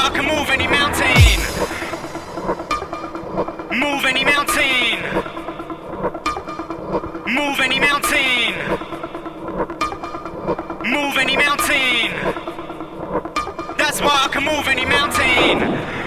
why I can move any mountain. Move any mountain. Move any mountain. Move any mountain. That's why I can move any mountain.